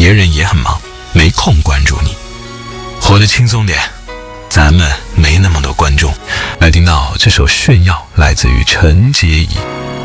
别人也很忙，没空关注你。活得轻松点，咱们没那么多观众。来听到这首炫耀，来自于陈洁仪。